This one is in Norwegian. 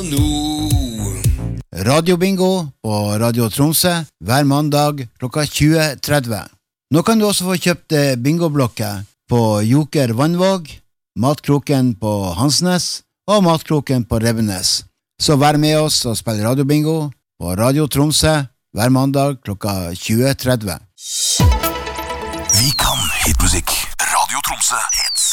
Radiobingo på Radio Tromsø hver mandag klokka 20.30. Nå kan du også få kjøpt bingoblokker på Joker Vannvåg, Matkroken på Hansnes og Matkroken på Rebbenes. Så vær med oss og spill radiobingo på Radio Tromsø hver mandag klokka 20.30. Vi kan hitmusikk. Radio Tromsø hits.